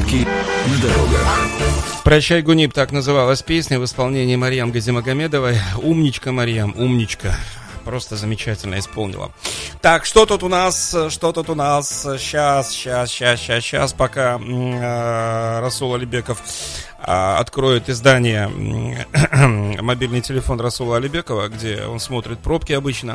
Пробки на дорогах. «Прощай, Гунип» — так называлась песня в исполнении Марьям Газимагомедовой. Умничка, Марьям, умничка. Просто замечательно исполнила. Так, что тут у нас? Сейчас, пока Расул Алибеков откроет издание «Мобильный телефон» Расула Алибекова, где он смотрит пробки обычно.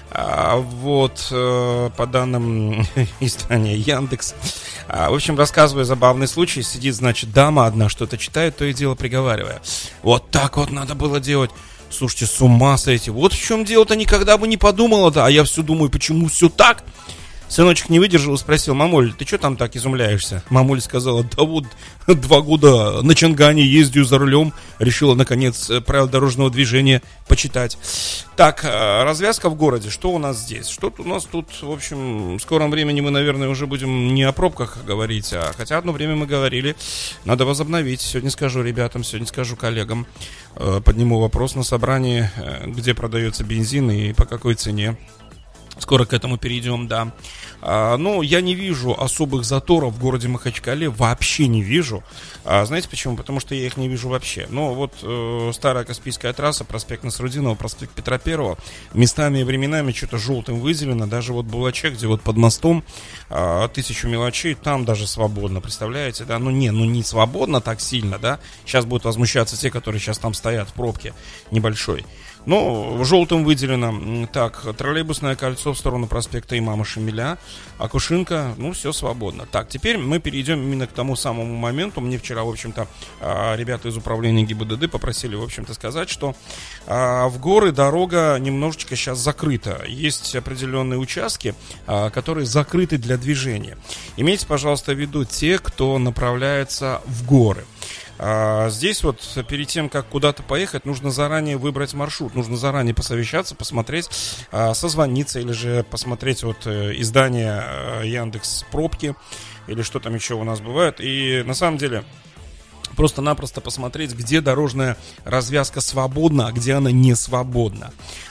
Вот, по данным издания Яндекс. В общем, рассказываю забавный случай. Сидит, значит, дама одна, что-то читает, то и дело приговаривая: вот так вот надо было делать. Слушайте, с ума сойти. Вот в чем дело-то, никогда бы не подумала-то. А я все думаю, почему все так? Сыночек не выдержал и спросил: мамуль, ты что там так изумляешься? Мамуль сказала: да вот 2 года на Чангане ездию за рулем. Решила, наконец, правила дорожного движения почитать. Так, развязка в городе. Что у нас здесь? Что у нас тут, в общем, в скором времени мы, наверное, уже будем не о пробках говорить, хотя одно время мы говорили. Надо возобновить. Сегодня скажу ребятам, сегодня скажу коллегам. Подниму вопрос на собрании, где продается бензин и по какой цене. Скоро к этому перейдем, да. Но я не вижу особых заторов в городе Махачкале, вообще не вижу. Знаете почему? Потому что я их не вижу вообще. Но вот старая Каспийская трасса, проспект Насрудинова, проспект Петра Первого, местами и временами что-то желтым выделено. Даже вот Булачек, где вот под мостом 1000 мелочей, там даже свободно, представляете, да? Ну не свободно так сильно, да? Сейчас будут возмущаться те, которые сейчас там стоят в пробке небольшой. Ну, желтым выделено. Так, троллейбусное кольцо в сторону проспекта Имама Шамиля, Акушинка, ну, все свободно. Так, теперь мы перейдем именно к тому самому моменту. Мне вчера, в общем-то, ребята из управления ГИБДД попросили, в общем-то, сказать, что в горы дорога немножечко сейчас закрыта. Есть определенные участки, которые закрыты для движения. Имейте, пожалуйста, в виду те, кто направляется в горы. Здесь вот перед тем, как куда-то поехать, нужно заранее выбрать маршрут, нужно заранее посовещаться, посмотреть, созвониться или же посмотреть вот издание Яндекс Пробки или что там еще у нас бывает. И на самом деле просто-напросто посмотреть, где дорожная развязка свободна, а где она не свободна.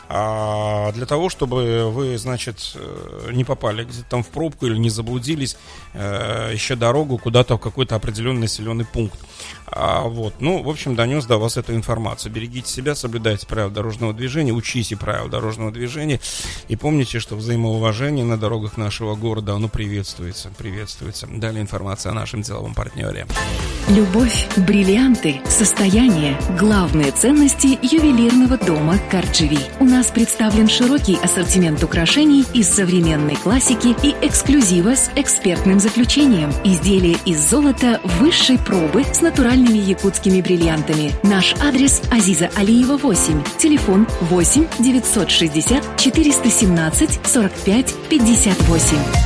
Для того, чтобы вы, значит, не попали где-то там в пробку или не заблудились, ища дорогу куда-то в какой-то определенный населенный пункт. Вот, ну, в общем, донес до вас эту информацию. Берегите себя, соблюдайте правила дорожного движения, учите правила дорожного движения и помните, что взаимоуважение на дорогах нашего города, оно приветствуется. Далее информация о нашем деловом партнере. Любовь, бриллианты, состояние – главные ценности ювелирного дома Карджили. У нас представлен широкий ассортимент украшений из современной классики и эксклюзива с экспертным заключением. Изделия из золота высшей пробы с натуральными якутскими бриллиантами. Наш адрес – Азиза Алиева, 8. Телефон 8 960 417 45 58.